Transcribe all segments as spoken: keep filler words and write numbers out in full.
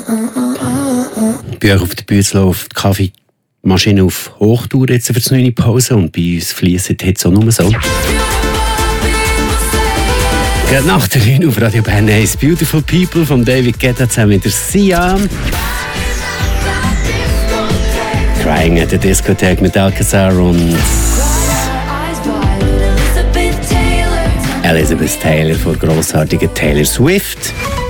Bei euch auf der Bühne läuft die Kaffeemaschine auf Hochtour jetzt für die neue Pause und bei uns fließt jetzt auch nur so. Gerade nach der neun auf Radio Bern eins Beautiful People von David Guetta zusammen mit der Sia. Crying at the Discotheque mit Alcazar und Elizabeth Taylor von grossartigen Taylor Swift.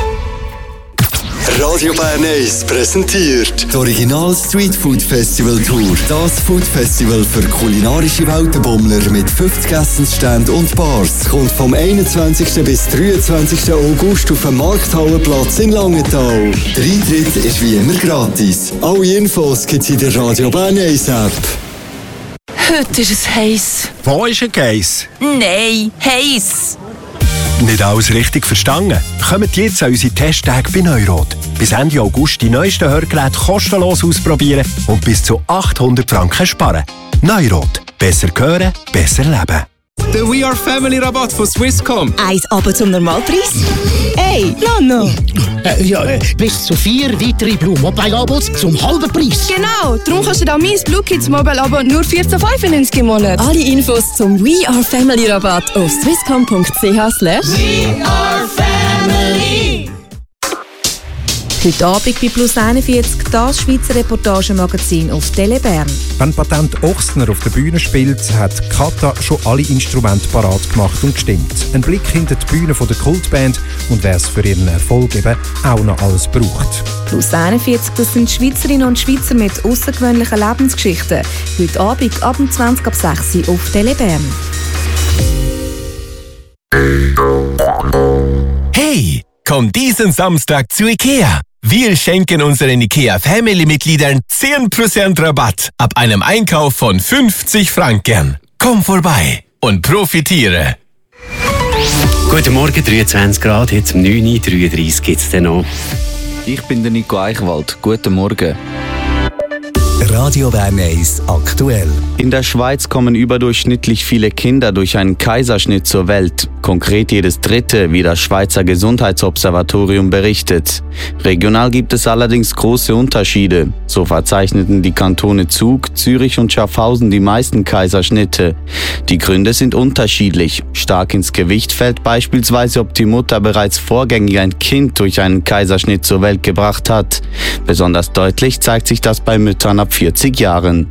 Radio Bern eins präsentiert die Original Street Food Festival Tour. Das Food Festival für kulinarische Weltenbummler mit fünfzig Essensständen und Bars kommt vom einundzwanzigsten bis dreiundzwanzigsten August auf dem Markthallenplatz in Langenthal. Der Eintritt ist wie immer gratis. Alle Infos gibt es in der Radio Bern eins App. Heute ist es heiß. Wo ist ein Geiss? Nein, heiß. Nicht alles richtig verstanden? Kommt jetzt an unsere Testtage bei Neurot. Bis Ende August die neuesten Hörgeräte kostenlos ausprobieren und bis zu achthundert Franken sparen. Neurot. Besser hören, besser leben. Der We Are Family Rabatt von Swisscom. Eins aber zum Normalpreis? Hey, Nano! Äh, ja, äh, bis zu vier weitere Blue Mobile Abos zum halben Preis. Genau, darum kannst du da mein Blue Kids Mobile Abo nur vierzehn fünfundneunzig im Monat. Alle Infos zum We Are Family Rabatt auf swisscom punkt c h slash We Are Family. Heute Abend bei Plus einundvierzig das Schweizer Reportagemagazin auf Tele Bern. Wenn Patent Ochsner auf der Bühne spielt, hat Kata schon alle Instrumente parat gemacht und gestimmt. Ein Blick hinter die Bühne der Kultband und wer es für ihren Erfolg eben auch noch alles braucht. Plus einundvierzig, das sind Schweizerinnen und Schweizer mit außergewöhnlichen Lebensgeschichten. Heute Abend ab zwanzig ab sechs Uhr auf Tele Bern. Hey, komm diesen Samstag zu IKEA. Wir schenken unseren IKEA-Family-Mitgliedern zehn Prozent Rabatt ab einem Einkauf von fünfzig Franken. Komm vorbei und profitiere. Guten Morgen, dreiundzwanzig Grad, jetzt um neun Uhr dreiunddreißig gibt es dann noch. Ich bin der Nico Eichwald. Guten Morgen. Radio Bern eins aktuell. In der Schweiz kommen überdurchschnittlich viele Kinder durch einen Kaiserschnitt zur Welt. Konkret jedes dritte, wie das Schweizer Gesundheitsobservatorium berichtet. Regional gibt es allerdings große Unterschiede. So verzeichneten die Kantone Zug, Zürich und Schaffhausen die meisten Kaiserschnitte. Die Gründe sind unterschiedlich. Stark ins Gewicht fällt beispielsweise, ob die Mutter bereits vorgängig ein Kind durch einen Kaiserschnitt zur Welt gebracht hat. Besonders deutlich zeigt sich das bei Müttern ab vierzig Jahren.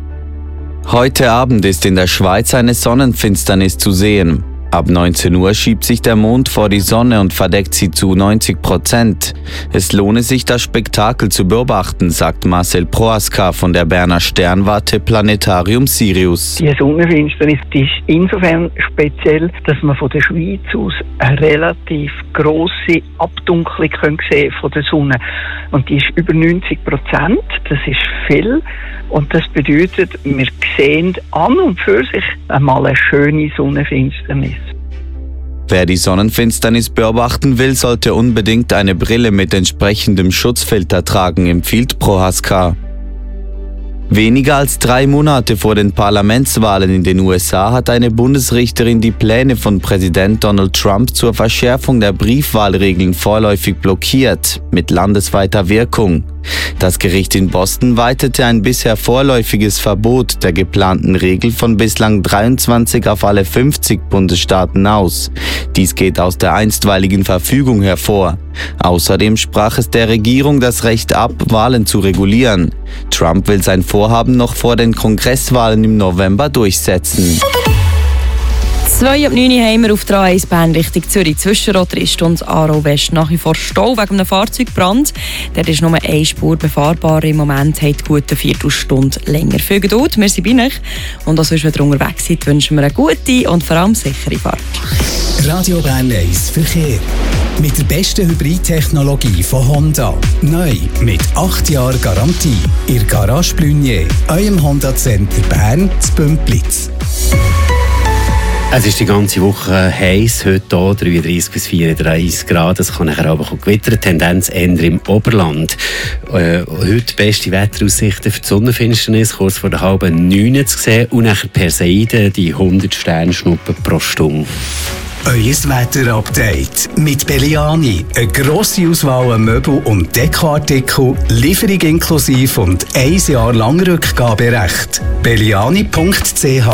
Heute Abend ist in der Schweiz eine Sonnenfinsternis zu sehen. Ab neunzehn Uhr schiebt sich der Mond vor die Sonne und verdeckt sie zu neunzig Prozent. Es lohne sich, das Spektakel zu beobachten, sagt Marcel Prohaska von der Berner Sternwarte Planetarium Sirius. Die Sonnenfinsternis ist insofern speziell, dass man von der Schweiz aus eine relativ grosse Abdunklung sehen von der Sonne. Und die ist über neunzig Prozent. Das ist viel. Und das bedeutet, wir sehen an und für sich einmal eine schöne Sonnenfinsternis. Wer die Sonnenfinsternis beobachten will, sollte unbedingt eine Brille mit entsprechendem Schutzfilter tragen, empfiehlt Prohaska. Weniger als drei Monate vor den Parlamentswahlen in den U S A hat eine Bundesrichterin die Pläne von Präsident Donald Trump zur Verschärfung der Briefwahlregeln vorläufig blockiert, mit landesweiter Wirkung. Das Gericht in Boston weitete ein bisher vorläufiges Verbot der geplanten Regel von bislang dreiundzwanzig auf alle fünfzig Bundesstaaten aus. Dies geht aus der einstweiligen Verfügung hervor. Außerdem sprach es der Regierung das Recht ab, Wahlen zu regulieren. Trump will sein Vorhaben noch vor den Kongresswahlen im November durchsetzen. zwei ab neun haben wir auf der A eins Bern Richtung Zürich zwischen Rotrist und Aarau West nach wie vor Stau wegen einem Fahrzeugbrand. Dort ist nur eine Spur befahrbar. Im Moment hat die gute Viertelstunde länger. Viel Geduld, wir sind bei euch. Und auch sonst, wenn ihr unterwegs seid, wünschen wir eine gute und vor allem sichere Fahrt. Radio Bern eins Verkehr. Mit der besten Hybridtechnologie von Honda. Neu mit acht Jahren Garantie. Ihr Garage Blunier, eurem Honda Center Bern zu Bümplitz. Es ist die ganze Woche heiß, heute hier dreiunddreißig bis vierunddreißig Grad. Es kann nachher aber gewittern, Tendenz eher im Oberland. Äh, heute beste Wetteraussichten für die Sonnenfinsternis, kurz vor der halben neun zu sehen. Und nachher Perseide, die hundert Sternschnuppen pro Stunde. Euer Wetter-Update mit Belliani. Eine grosse Auswahl an Möbel- und Dekoartikel, Lieferung inklusive und ein Jahr lang Rückgaberecht. belliani punkt c h